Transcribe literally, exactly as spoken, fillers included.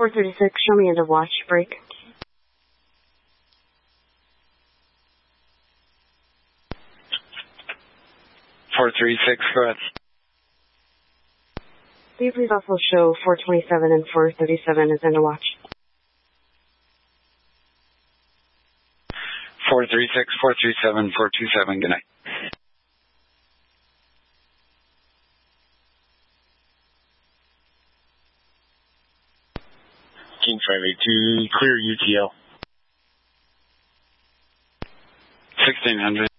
four thirty-six, show me end of watch break. four three six, go ahead. Will you please also show four twenty-seven and four thirty-seven as end of watch? four three six, four three seven, four two seven, good night. King five eight two, clear U T L. sixteen hundred.